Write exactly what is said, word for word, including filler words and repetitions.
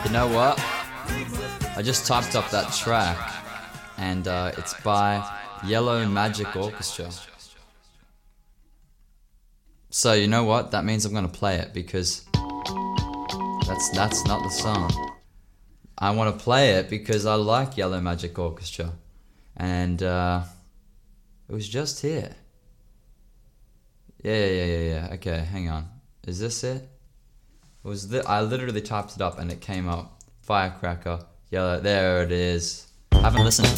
You know what? I just typed up that track, and uh, it's by Yellow Magic Orchestra. So you know what? That means I'm gonna play it because that's that's not the song. I want to play it because I like Yellow Magic Orchestra, and uh, it was just here. Yeah, yeah, yeah, yeah, yeah. Okay, hang on. Is this it? It was the, I literally typed it up and it came up. Firecracker, Yellow. There it is. I haven't listened to